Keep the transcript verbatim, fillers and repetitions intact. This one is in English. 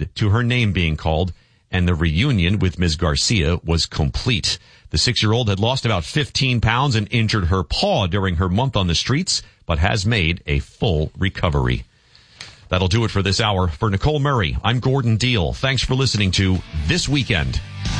admitted to her name being called, and the reunion with Miz Garcia was complete. The six-year-old had lost about fifteen pounds and injured her paw during her month on the streets, but has made a full recovery. That'll do it for this hour. For Nicole Murray, I'm Gordon Deal. Thanks for listening to This Weekend.